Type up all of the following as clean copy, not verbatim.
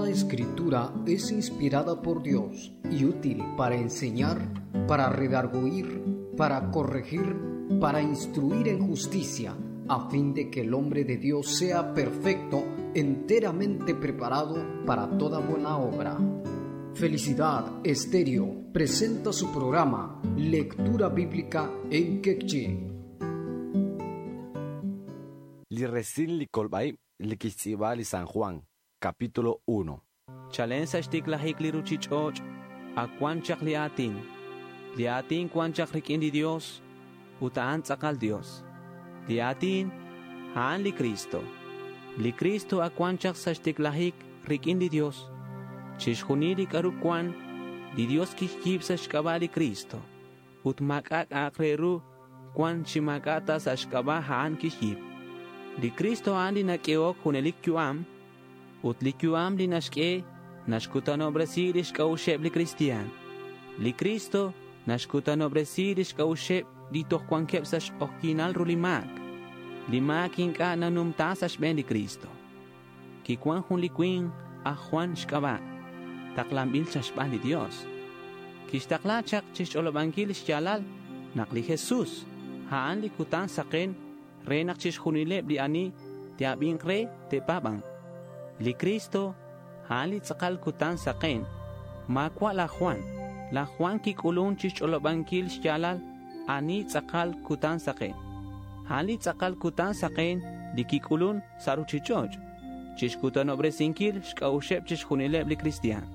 Toda escritura es inspirada por Dios y útil para enseñar, para redarguir, para corregir, para instruir en justicia, a fin de que el hombre de Dios sea perfecto, enteramente preparado para toda buena obra. Felicidad Estéreo presenta su programa Lectura Bíblica en Quechua. Li resin li kolbay li kisiba li San Juan, capítulo 1. Chalensa stiklahik li ruchichoch, a kwanchak liatin kwanchak rikin di Dios, utaan tsakal Dios. Liatin, haan li Cristo a kwanchak sa stiklahik rikin di Dios. Chishunili karukwan, di Dios kishkib sa shkaba li Cristo, ut makak akreru kwan shimakata sa shkaba haan kishkib. Li Cristo andi nakiok hunelik yuam, ut li yuam li nashke, nashkutan obresirish kausheb li Cristian. Li Cristo nashkutan obresirish kausheb di tohkwan kepsash okinal rulimak. Limak inka nanumtasash ben li Cristo. Kikwan hun li queen a Juan shkaba, taklambil shashban li Dios. Kishtaklachak chisholobankil shalal, nakli Jesus, haan li kutan saken, renak chishunileb li ani, tiabing re te pabang. Li Cristo, halit sakal kutan saken, makwa la Juan kikulun chisholobankil shalal, ani sakal kutan saken. Halit sakal kutan saken, li kikulun saruchichoj, chishkutan obresinkil shkaushep chishunileb li Cristian.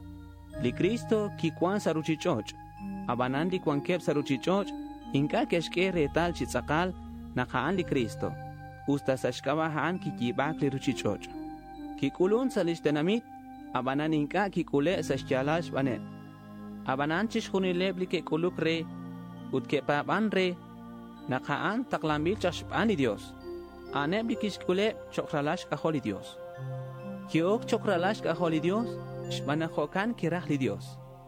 Li Cristo kikwan saruchichoj, abanan li kwankep saruchichoj, inka keshke retal chitsakal, nakaan li Cristo, usta sa shkabahaan kikibak li ruchichoj. Kikulun sa lishtenamit, abanan inka kikule sa shchalash banet. Abanan chishunileb li kikuluk re, ut kepaban re, nakaan taklambil chashpan li Dios. Aneb li kishkule chokralash kahol li Dios. Kiok chokralash kahol li Dios, shbanahokan kirah li Dios.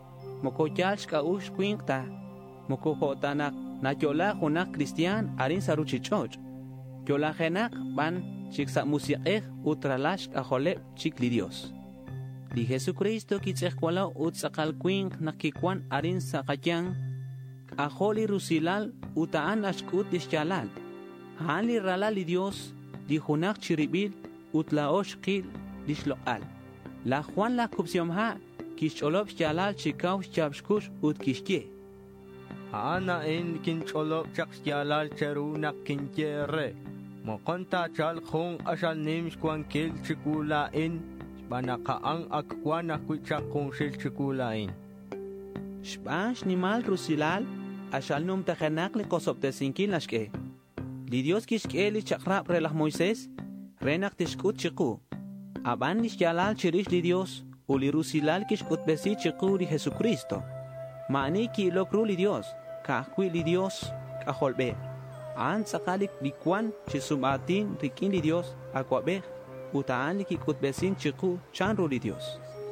Mokoyal shkaush kuinkta, mokohotanak, na yola hunak Cristian arin saruchichoj. Yola genak ban chiksa musiek utralash kahole chik li Dios. Li Jesucristo kitzehkwala utsakal kuink nakikwan arin sakayang, aholi rusilal utaan ashkut dishalal. Han li rala li Dios, li hunak chiribil utlaosh kil dishloal. La Juan la kupsiomha kisholob shalal chikaw chabshkush ut kishkie. Ana en kincholo chaksyalal cheruna kinjere. Mokonta chal khong asal nims kwan kil chikula in. Banakaang akwana kuchakong shil chikula in. Shbash ni mal rusilal asal num takenak li kosopte sinkil nashke. Li Dios kishke li chakrap relah Moises renak tishkut chiku. Aban ni shalal chirish li Dios u li rusilal kishkut besi chiku li Jesucristo. Mani ki lokru li Dios, kahkwi li Dios, kaholbe. An sakalik bikwan chisubatin rikin li Dios, akwabe, utaan li kikutbesin chiku chanru li Dios.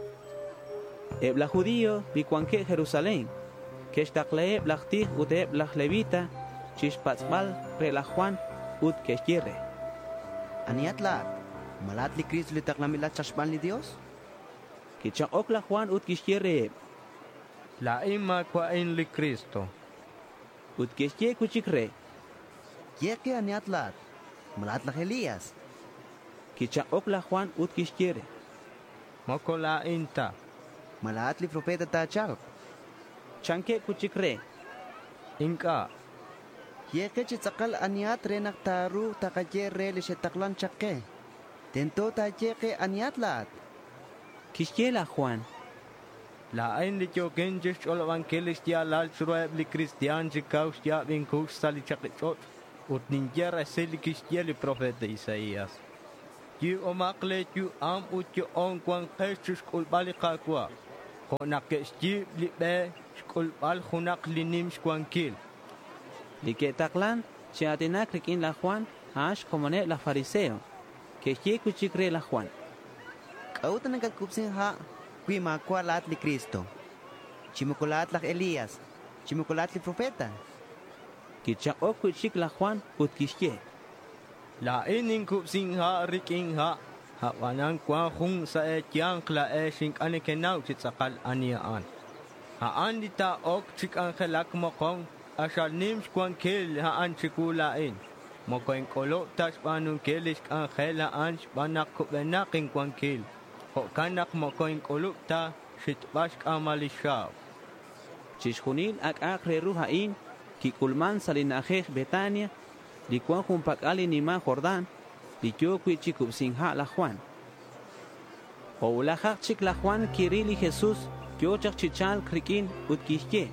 Ebla judío bikwanke Jerusalén, keshtakle eblachtig ut eblach levita, chishpatzbal rela Juan ut keshyere. Aniatlat, malat li Cristo li taklamilat chashban li Dios? Kichak okla Juan ut keshyere. La ima kwa in li Cristo. Ut keshye kuchikre. Yeke aniatlat, malat la Elías. Kicha okla Juan ut kishyere. Moko la inta. Malat li profeta ta chal. Chanke kuchikre. Inka. Yeke chitzakal aniat renak taru takayere li shetaklan chakke. Tento ta yeke aniatlat. Kishyela Juan. La ein li yo genjish olobankelis ya lal chrueb li Cristian chikaus ya vinkush sali chakichot ut ninjera seli kishyeli profeta Isaías. Yu omakle yu am ut yu on kwan keshush kulbali kakwa. Konak keshji li be kulbal hunak li nims kwan kil. Li ketaklan chiatinak rikin la Juan hash komone la fariseo. Keshye kuchikre la Juan. Kauta nagkakupsin ha. Kui makwalat li Cristo. Chimukulat la Elías. Chimukulat li profeta. Kichak okuchik la Juan ut kishye. La inin kupsing ha riking ha Hawanan kwa hung sa etiang kla shink anekenau chitsakal aniaan. Haan dita ok chik angelak mokong asal nims kwan kel haan chikulain. Mokoin kolo tas panung kelisk angela ans banak kubenaking kwan kel. Hokanak mokoin kolo ta shitbask amalishaw. Chishunil ak reruhain kikulman salinajej Betania di kwan humpak ali nima Jordán di kyokwi chikup sinha la Juan. Oulajak chik la Juan kirili Jesús kyochak chichal krikin utkishke.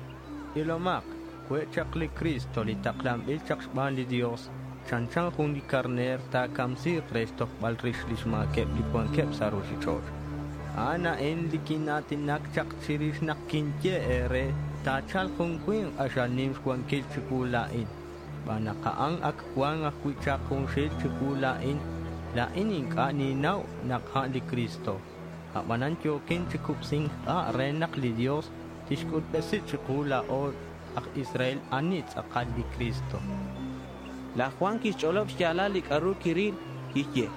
Ilomak kwechak li Cristo li taklam ilchak shban li Dios chanchan hun li karner ta kamsi Cristo balrish lishma kep li kwan kep sarushichor. Ana en likinatin nakchak chirish nakinche ere ta chal kung kwing asal nims kwan kil chikulain. Banakaang akkwang akwichak kung shil chikulain lain ingka ninaw nakha li Cristo. Habanan tyokin chikupsing renak li Dios tishkut besit chikula or ak Israel anit akal li Cristo. La Juan kisholob shyala li karu kiril kishye.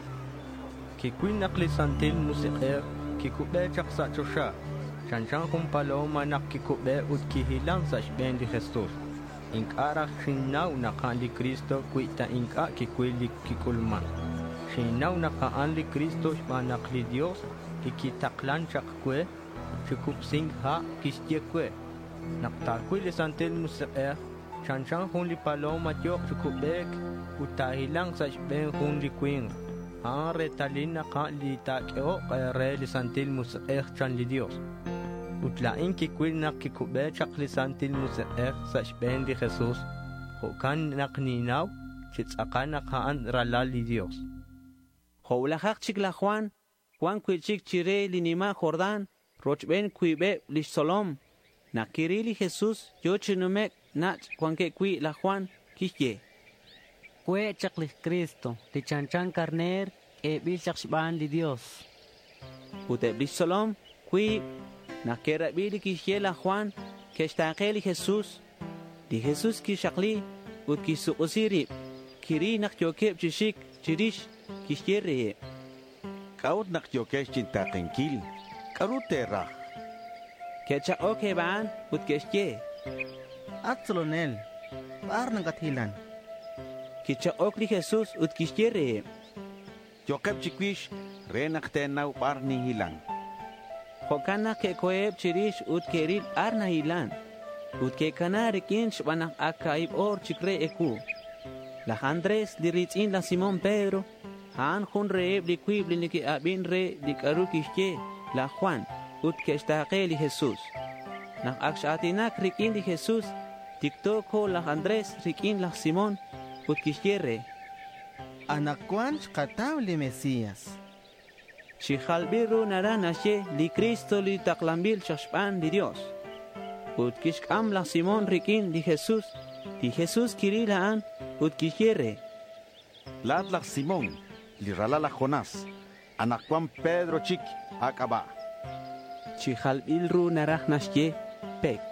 Kikwin nakli santil musiker kikube chak sa chosha. Chanchan kung paloma nakikube ut kihilang sa shben di Jesus. Ingkarak shinaw nakaan li Cristo kwita ingka kikwili kikulman. Shinaw nakaan li Cristo shbanak li Dios kikitaklan chak kwe chikupsing ha kishye kwe. Naktakwi li santil musiker chanchan kung li paloma tiyok chikubek utahilang sa shben kung li kwing. Ang retalin nakaan li takeo kaya li santil musiker chan li Dios. Utlain kikwil nakikube chak li santil musiker sa shben di Jesus. Hukan nakninaw chitsakan nakaan ralal li Dios. Houlajak chik la Juan kwichik chire li nima Jordán rochben kwibe li solom. Nakirili Jesús yo chinumek nach kwanke kwi la Juan kishye. Kwe chak li Cristo li chanchan karner bil chak shban li Dios. Uteb li solom kwi nakerabi li kishye la Juan keshtake li Jesús. Li Jesús kishakli ut kisukusiri kiri nakyokeb chishik chirish kishye reye. Kaut nakyokesh chintakenkil karutera. Kecha oke baan ut keshye. Atsolonel, par ng kathilan. Kecha ok li Jesús ut kishye reye. Yokeb chikwish renaktenaw par ni hilang. Hokana ke koeb chirish ut keril arna hilan. Ut ke kanari kinch banak akaib or chikre eku. La Andrés li ritzin la Simón Pedro. Han hun reeb li kwib li niki abin re li karu kishye la Juan. Ut keshtake li Jesús. Nak akshatinak rikin li Jesús. Tikto ko la Andrés rikin la Simón. Ut kishyere. Anak Juan kataw li Mesías. Shihalbiru naranashe li Cristo li taklambil shashpan li Dios. Ut kishkam la Simón rikin li Jesús. Li Jesús kirilaan ut kishyere. Latlak Simón li ralala Jonás. Anak Juan Pedro chik akaba. Shihalbilru naranashe pek.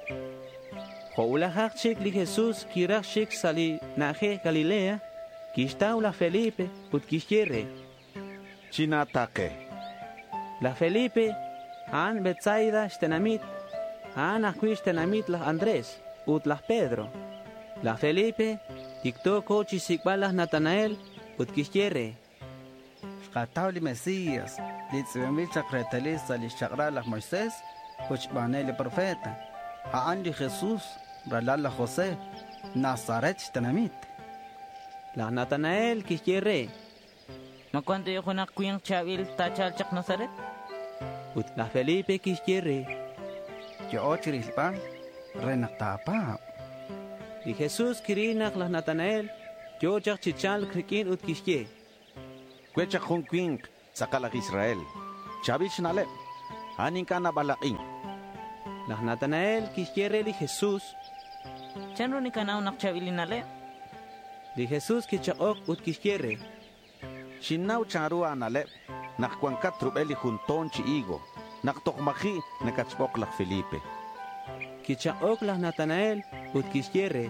Houlajak chik li Jesús kirak chik sali naje Galilea. Kishtaw la Felipe ut kishyere. Chinatake. La Felipe han Betsaida shtenamit. Han akwi shtenamit la Andrés ut la Pedro. La Felipe tikto ko chisikbal la Natanael ut kishyere. Kataw li Mesías, li tzvemil chakretalista li shakra la Moisés, kuchbane li profeta. Haan li Jesús, ralal la José, Nazaret shtenamit. La Natanael kishyere. Makwento yo kunak kuyang chawil tachal chak Nazaret? Ut la Felipe kishyere. Yo chirilpan, renak tapa. Li Jesús kirinak la Natanael, yo chak chichal krikin ut kishye. Kwecha hunkwing sakalak Israel. Chabish nalep. Hanin kana balaking. La Natanael kishyere li Jesús. Chanro ni kanaw nak chawil inale? Li Jesús kichaok ut kishyere. Shinaw charu analep. Nakwankat trubeli junton chi igo. Naktokmaki nakachpok lak Felipe. Kichaok la Natanael ut kishyere.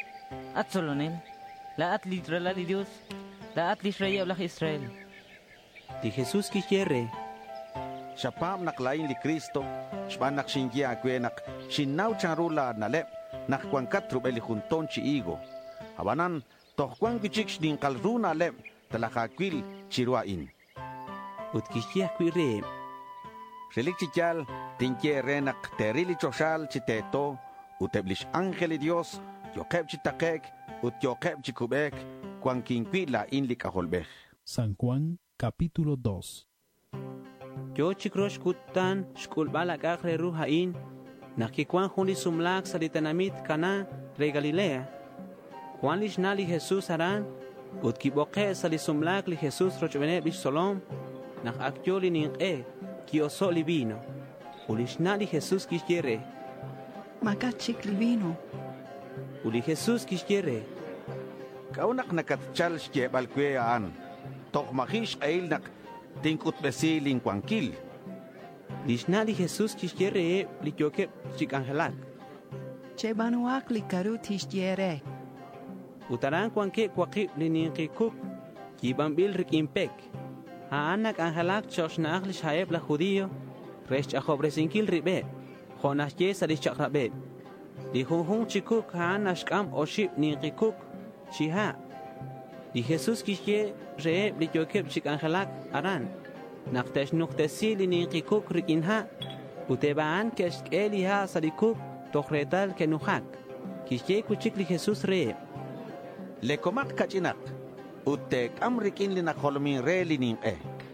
At solonel, laat literal li Dios, laat li Israel la Israel. Di Jesús kishye Shapam nak lain li Cristo, shpan nak shingia kwe nak shinau chanrula nalep, nak kwankat trubeli junton chi igo. Habanan, toh kwan kichik shnin kalruna lep, talakakwil chirua in. Ut kishye kwire. Relik chichal, tinkie renak terili choshal chiteto, uteblish angeli Dios, yokeb chitakek, ut yokeb chikubek, kwan kinkwila in li kaholbech. San Juan, capítulo 2. Yo chikrosh kutan shkulbala kakre ruhain, nakikwan hundi sumlak salitanamit kana re Galilea. Kwan lishna li Jesus aran, ut kiboke salisumlak li Jesus rochbene bish solom, nak akyo li ninqe, kioso li vino. Ulishna li Jesus kishyere. Makachik li vino. Uli Jesus kishyere. Kaunak nakatchal shkebal kwe aan, tok makish ail nak tinkut besilin kwankil. Lishna li Jesus kishyere li kyokep chik angelak. Chebanuak li karut hishyere. Utaran kwanke kwakip li ninqikuk, kibambil rikimpek. Haanak angelak choshnaak li shayeb la judío, resh achobrezinkil ribe, jonashye salish chakrabet. Li hunhun chikuk haanashkam oshib ninqikuk, shiha. Li Jesus kishye reeb li kyokep chik angelak aran. Naktesh nuktesi li ninqikuk rikinha, utebaan keshk eliha salikuk tohretal kenuhak. Kishye kuchik li Jesus reeb. Lekomak kachinak, utek amrikin li nakolomin re li ninqe.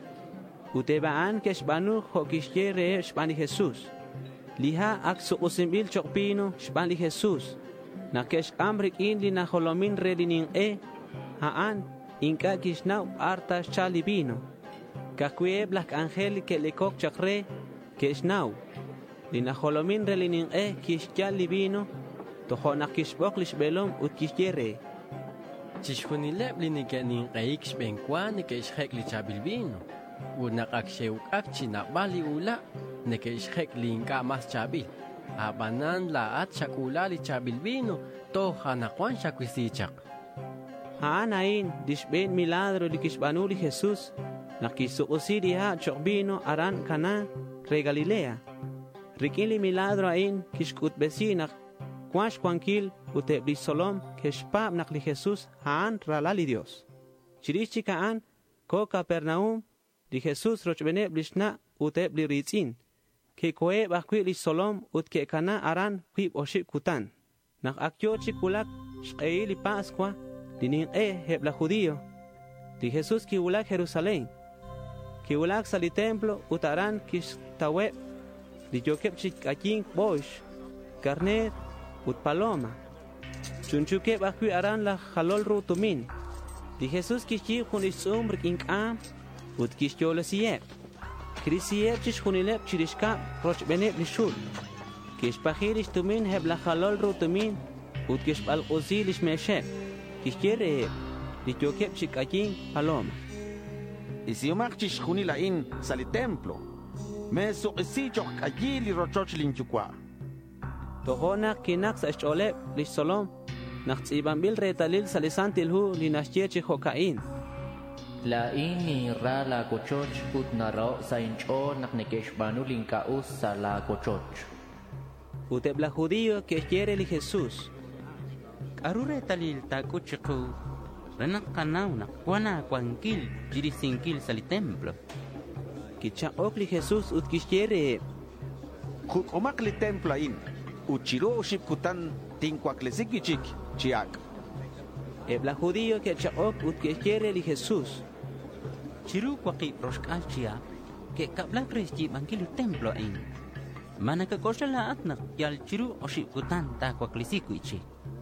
Utebaan keshbanu hokishye reeb shban li Jesus. Liha ak sukusimbil chokpino shban li Jesus. Nakesh amrikin li nakolomin re li ninqe, haan inka kishnaw arta shalibino. Kakweeb lak angel ke lekok chakre kishnaw. Li nakolomin re li ninqe kishkyal libino, tohonak kishbok lishbelom ut kishyere. Chishkunileb li nikenin qaik shbenkwan nikeshek li chabilbino. Unak aksheuk akchi nakbali ula nikeshek li inka mas chabil. Abanan laat shakula li chabilbino toha nakwan shakwisichak. Haanain dishben milagro li kishbanu li Jesus nakisukusiri ha chokbino aran kana re Galilea. Rikili milagro ain kishkutbesinak kwash kwankil utebli solom keshpab nakli Jesus haan ralali Dios. Chirichi kaan ko Capernaum li Jesus rochbene blishna utebli ritzin. Ke koe bakwi li solom ut ke kana aran kwib oshib kutan. Nak akyo chikulak shkei li Pascua li ninqe heb la judío. Li Jesus ki ulak Jerusalén. Ki ulak sali templo utaran kish taweb. Li yokep chikakin bosh. Carnet ut paloma. Chunchuke bakwi aran la halol rutumin. Di Jesus kishi hunisum rikinkam ut kishyola siyep. Krisiyep chish hunilep chirishka roch benep lishul. Kishpahirish tumin heb la halol rutumin ut kishpal uzilish meshep. Kishyere li yokep chikakin paloma. Isiumak chish hunilain sali templo. Me suqisichok allí li rochoch linchukwa. Tohonak kinak sa echolep li solom. Naktsibambil retalil salisantil hu li nashyechi hokain. La ini ra la cochoch ut naro sa incho nak nekeshbanu linkaus sa la cochoch. Utebla judío que quiere li Jesus. Arure talil ta kuchiku. Renak kanauna kwana kwankil jirisinkil sali templo. Kichaok li Jesus ut kishiere. Kukomak li templo in. Uchiro shipkutan tinkwaklezikichik chiak. Ebla judío que chaok ut kishiere li Jesus. Chiru kwaki roshkal chia que kabla kristi bankil templo in. Manaka koshala atnak yal chiru oshipkutan ta kwaklesikuichi.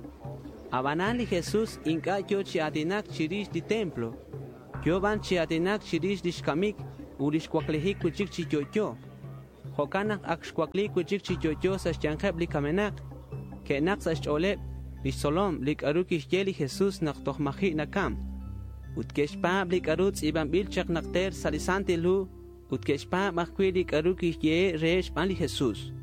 Abanan li Jesus inka kyo chiatinak chirish di templo. Kyo ban chiatinak chirish di shkamik ulish kwaklehik kuchik chichocho. Hokanak akshkwakli kuchik chichocho sa shchankeb li kamenak. Kenak sa shcholeb li solom li karukish yeli Jesus nak tohmahi nakam. Utkeshpab li karutz ibambil chak nakter salisanti lu. Utkeshpab makwi li karukish ye resh pan li Jesus.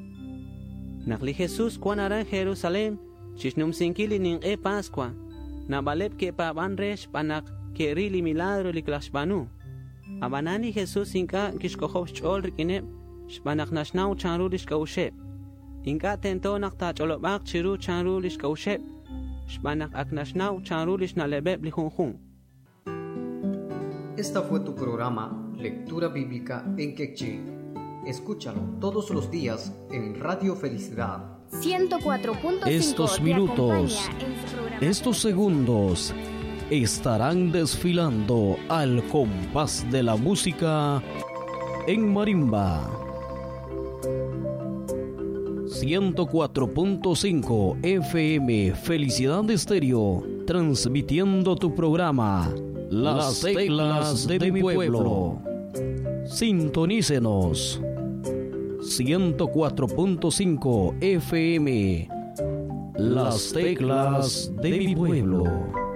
Nak li Jesus kwanaran Jerusalem. Chisnum sinkili ning e Pascua. Nabalep ke paban resh panak kerili milagro li klashbanu. Abanani Jesús inka kishkohov chol rikine shbanaknashnaw chanru lishkaushe. Inka tento nakta cholobak chiru chanru lishkaushe. Shbanak aknashnaw chanru lishnalebeb lijunjun. Esta fue tu programa Lectura Bíblica en Quechí. Escúchalo todos los días en Radio Felicidad 104.5. Estos minutos, estos segundos estarán desfilando al compás de la música en marimba. 104.5 FM Felicidad Estéreo, transmitiendo tu programa Las Teclas de mi Pueblo. Sintonícenos. 104.5 FM Las Teclas de mi Pueblo.